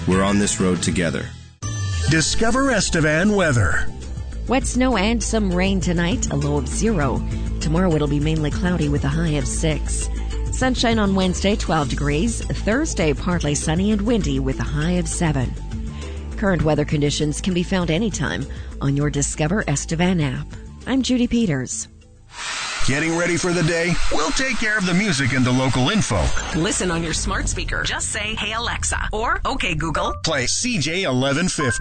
We're on this road together. Discover Estevan weather. Wet snow and some rain tonight, a low of 0. Tomorrow it'll be mainly cloudy with a high of 6. Sunshine on Wednesday, 12 degrees. Thursday, partly sunny and windy with a high of 7. Current weather conditions can be found anytime on your Discover Estevan app. I'm Judy Peters. Getting ready for the day? We'll take care of the music and the local info. Listen on your smart speaker. Just say, "Hey Alexa," or "Okay Google." Play CJ 1150.